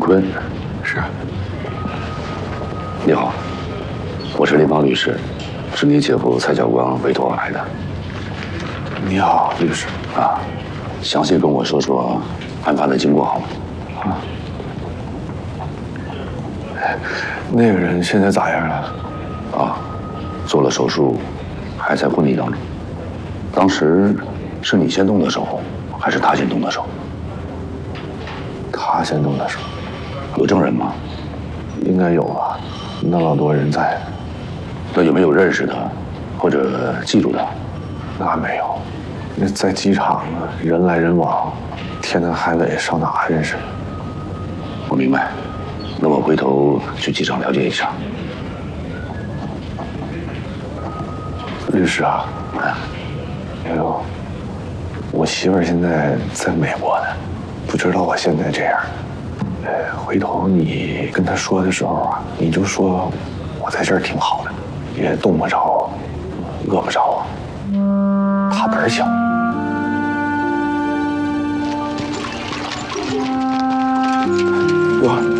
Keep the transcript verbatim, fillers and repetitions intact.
坤。 是。 你好，我是林芳律师，是你姐夫蔡教官委托我来的。 你好，律师。 啊，详细跟我说说案发的经过好吗？ 啊。那个人现在咋样了？ 啊，做了手术，还在昏迷当中。当时是你先动的手，还是他先动的手？ 他先动的手。 有证人吗？ 应该有吧，那老多人在。 那有没有认识的，或者记住的？ 那没有。那在机场啊，人来人往，天南海北，上哪认识？ 我明白。那我回头去机场了解一下。 律师啊，哎呦，我媳妇儿现在在美国呢，不知道我现在这样。呃，回头你跟她说的时候啊，你就说我在这儿挺好的，也冻不着，饿不着，怕本儿小。 哥。